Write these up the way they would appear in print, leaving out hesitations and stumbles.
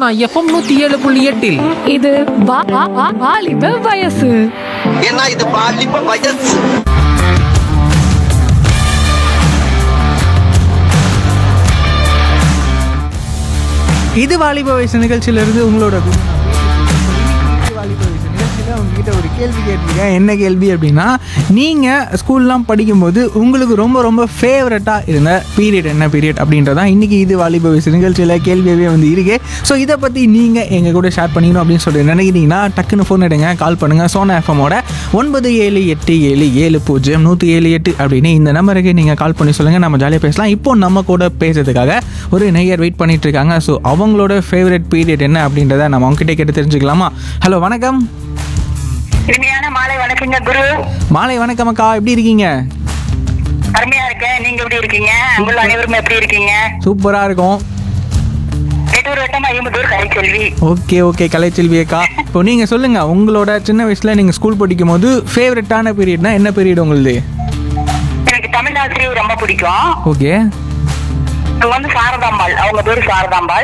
Sona FM 107.8 இது வாலிப வயசு. ஏன்னா இது பாலிப்ப வயசு. இது வாலிப வயசு நிகழ்ச்சியிலிருந்து உங்களோட வாலிப வயசு நிகழ்ச்சியில் உங்ககிட்ட ஒரு கேள்வி கேட்டிருக்கேன். என்ன கேள்வி அப்படின்னா, நீங்கள் ஸ்கூல்லாம் படிக்கும்போது உங்களுக்கு ரொம்ப ரொம்ப ஃபேவரட்டாக இருந்த பீரியட் என்ன பீரியட் அப்படின்றதான் இன்றைக்கி இது வாலிப வயசு நிகழ்ச்சியில் கேள்வியாகவே வந்து இருக்கு. ஸோ இதை பற்றி நீங்கள் எங்கள் கூட ஷேர் பண்ணிக்கணும் அப்படின்னு சொல்லி நினைக்கிறீங்கன்னா டக்குன்னு ஃபோன் எடுங்க, கால் பண்ணுங்கள். சோனா எஃப்எம்மோட 9787700178 அப்படின்னு இந்த நம்பருக்கு நீங்கள் கால் பண்ணி சொல்லுங்கள், நம்ம ஜாலியாக பேசலாம். இப்போ நம்ம கூட பேசுறதுக்காக ஒரு நேயர் வெயிட் பண்ணிட்டு இருக்காங்க. ஸோ அவங்களோட ஃபேவரட் பீரியட் என்ன அப்படின்றத நம்ம அவங்ககிட்ட கேட்டு தெரிஞ்சுக்கலாமா? ஹலோ, வணக்கம். இனிமையான மாலை வணக்கங்க குரு. மாலை வணக்கம் அக்கா, எப்படி இருக்கீங்க? அருமையா இருக்கேன். நீங்க எப்படி இருக்கீங்க? உங்கள் அனைவரும் எப்படி இருக்கீங்க? சூப்பராக இருக்கும். எட்டூர் வட்டம் ஐம்பதூர் கலைச்செல்வி. ஓகே கலைச்செல்வி அக்கா, இப்போ நீங்கள் சொல்லுங்கள், உங்களோட சின்ன வயசில் நீங்கள் ஸ்கூல் படிக்கும் போது ஃபேவரட்டான பீரியட்னா என்ன பீரியட் உங்களுது? எனக்கு தமிழ் ஆசிரியர் ரொம்ப பிடிக்கும். ஓகே. அவங்க வந்து சாரதாம்பாள், அவங்க பேரு சாரதாம்பாள்.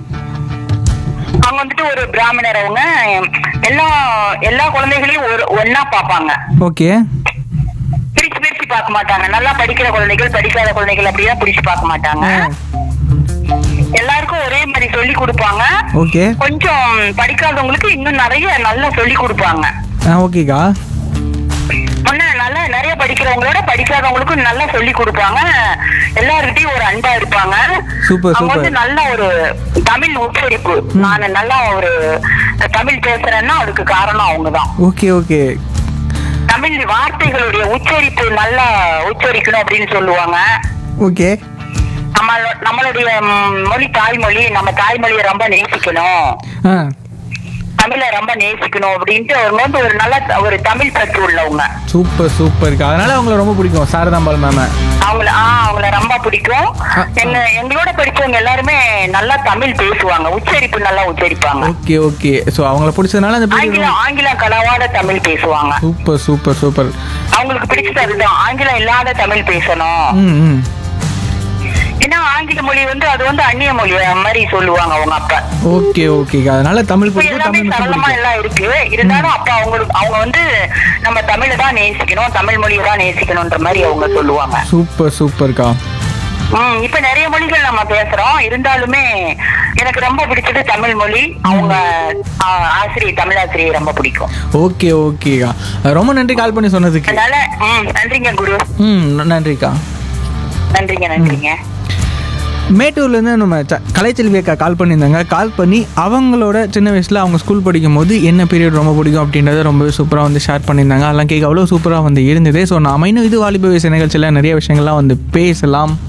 அவங்க வந்துட்டு ஒரு பிராமணர். அவங்க எல்லா குழந்தைகளையும் ஒன்னா பாப்பாங்க. ஓகே. பிரிச்சு பார்க்க மாட்டாங்க. நல்லா படிக்கிற குழந்தைகள், படிக்காத குழந்தைகள் அப்படிதான் பிரிச்சு பார்க்க மாட்டாங்க. எல்லாருக்கும் ஒரே மாதிரி சொல்லி கொடுப்பாங்க. ஓகே. கொஞ்சம் படிக்காதவங்களுக்கு இன்னும் நல்லா சொல்லி கொடுப்பாங்க. ஓகேக்கா. நல்லா நிறைய படிக்கிறவங்களோட படிக்காதவங்களுக்கும் நல்லா சொல்லி கொடுப்பாங்க. எல்லார்கிட்டயும் ஒரு அன்பா இருப்பாங்க. அவங்க வந்து நல்ல ஒரு தமிழ் உச்சரிப்பு. நான் நல்லா ஒரு தமிழ் பேசுறேன்னா அதுக்கு காரணம் அவங்கதான். ஓகே. தமிழ் வார்த்தைகளுடைய உச்சரிப்பு நல்லா உச்சரிக்கணும் அப்படின்னு சொல்லுவாங்க. ஓகே. நம்மளுடைய மொழி தாய்மொழி, நம்ம தாய்மொழியை ரொம்ப நேசிக்கணும், தமிழை ரொம்ப நேசிக்கணும் அப்படின்ட்டு அவங்க வந்து ஒரு நல்ல ஒரு தமிழ் பற்று உள்ளவங்க. சூப்பர். அதனால அவங்கள ரொம்ப பிடிக்கும் சாரதாம்பாள் மேம். அவங்கள ரொம்ப பிடிக்கும். எங்களோட படிச்சவங்க எல்லாருமே நல்லா தமிழ் பேசுவாங்க, உச்சரிப்பு நல்லா உச்சரிப்பாங்க. ஓகே. சோ அவங்கள பிடிச்சதுனால அந்த ஆங்கிலம் கலவாத தமிழ் பேசுவாங்க. சூப்பர். அவங்களுக்கு பிடிச்சது அதுதான், ஆங்கிலம் இல்லாத தமிழ் பேசணும். ஏன்னா ஆங்கில மொழி வந்து அது வந்து அந்நிய மொழி மாதிரி சொல்லுவாங்க அவங்க அப்பா. ஓகே. அதனால தமிழ் எல்லாமே சரளமா எல்லாம் இருக்கு. இருந்தாலும் அப்பா அவங்க வந்து நம்ம தமிழை தான் நேசிக்கணும், தமிழ் மொழியை தான் நேசிக்கணும்ன்ற மாதிரி அவங்க சொல்லுவாங்க. சூப்பர்க்கா. இப்ப நிறைய மொழிகள் நம்ம பேசுறோம். இருந்தாலுமே எனக்கு ரொம்ப பிடிச்சது தமிழ் மொழி. அவங்க ஆசிரியர், தமிழ் ஆசிரியர் ரொம்ப பிடிக்கும். ஓகேக்கா, ரொம்ப நன்றி கால் பண்ணி சொன்னதுக்கு. அதனால நன்றிங்க குரு. நன்றிக்கா. நன்றிங்க. மேட்டூர்லேருந்து நம்ம கலைச்செல்வி அக்கா கால் பண்ணியிருந்தாங்க. கால் பண்ணி அவங்களோட சின்ன வயசில் அவங்க ஸ்கூல் படிக்கும் போது என்ன பீரியட் ரொம்ப பிடிக்கும் அப்படின்றத ரொம்ப சூப்பராக வந்து ஷேர் பண்ணியிருந்தாங்க. அதெல்லாம் கேட்க அவ்வளோ சூப்பராக வந்து இருந்தது. ஸோ நாம் இன்னும் இது வாலிப வயசு நிகழ்ச்சியில் நிறைய விஷயங்கள்லாம் வந்து பேசலாம்.